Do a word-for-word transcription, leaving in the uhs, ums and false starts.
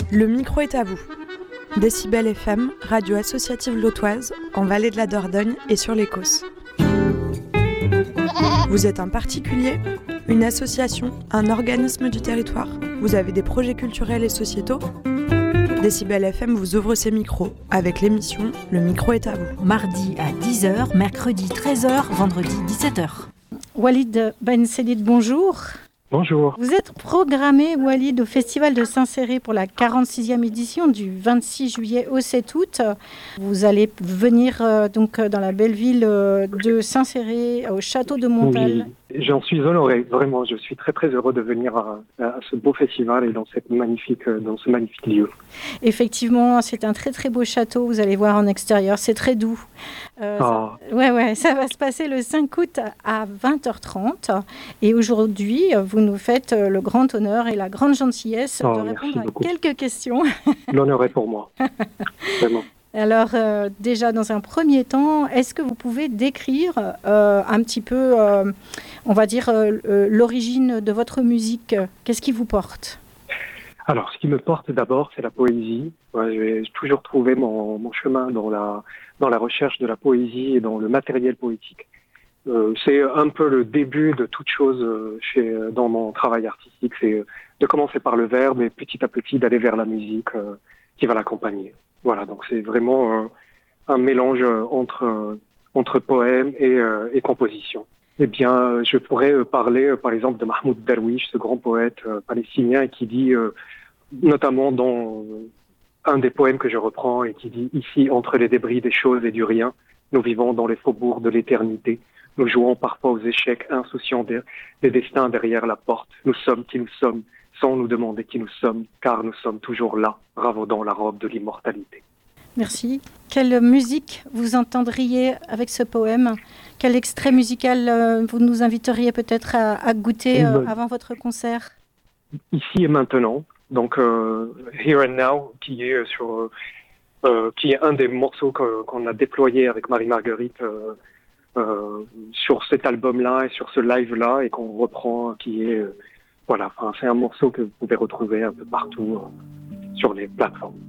Le micro est à vous. Décibel F M, radio associative lotoise, en Vallée de la Dordogne et sur l'Écosse. Vous êtes un particulier, une association, un organisme du territoire. Vous avez des projets culturels et sociétaux. Décibel F M vous ouvre ses micros avec l'émission Le micro est à vous. Mardi à dix heures, mercredi treize heures, vendredi dix-sept heures. Walid Ben Selid, bonjour. Bonjour. Vous êtes programmé, Walid, au Festival de Saint-Céré pour la quarante-sixième édition du vingt-six juillet au sept août. Vous allez venir euh, donc dans la belle ville euh, de Saint-Céré, au château de Montal. Oui, j'en suis honoré, vraiment. Je suis très très heureux de venir à, à ce beau festival et dans, cette magnifique, dans ce magnifique lieu. Effectivement, c'est un très très beau château, vous allez voir en extérieur, c'est très doux. Euh, ah. ça, ouais, ouais, ça va se passer le cinq août à vingt heures trente. Et aujourd'hui, vous nous faites le grand honneur et la grande gentillesse oh, de répondre à beaucoup. quelques questions. L'honneur est pour moi, vraiment. Alors euh, déjà, dans un premier temps, est-ce que vous pouvez décrire euh, un petit peu, euh, on va dire, euh, l'origine de votre musique? Qu'est-ce qui vous porte? Alors, ce qui me porte d'abord, c'est la poésie. Ouais, j'ai toujours trouvé mon, mon chemin dans la, dans la recherche de la poésie et dans le matériel poétique. Euh, c'est un peu le début de toute chose euh, chez, dans mon travail artistique. C'est euh, de commencer par le verbe et petit à petit d'aller vers la musique euh, qui va l'accompagner. Voilà, donc c'est vraiment euh, un mélange euh, entre, euh, entre poème et, euh, et composition. Eh bien, euh, je pourrais euh, parler, euh, par exemple, de Mahmoud Darwish, ce grand poète euh, palestinien, qui dit, euh, notamment dans euh, un des poèmes que je reprends, et qui dit « Ici, entre les débris des choses et du rien, nous vivons dans les faubourgs de l'éternité. Nous jouons parfois aux échecs, insouciants des, des destins derrière la porte. Nous sommes qui nous sommes, sans nous demander qui nous sommes, car nous sommes toujours là, ravaudant la robe de l'immortalité. » Merci. Quelle musique vous entendriez avec ce poème? Quel extrait musical euh, vous nous inviteriez peut-être à, à goûter euh, avant votre concert? Ici et maintenant, donc euh, Here and Now, qui est sur, euh, qui est un des morceaux que, qu'on a déployé avec Marie-Marguerite euh, euh, sur cet album-là et sur ce live-là, et qu'on reprend, qui est euh, voilà, enfin, c'est un morceau que vous pouvez retrouver un peu partout euh, sur les plateformes.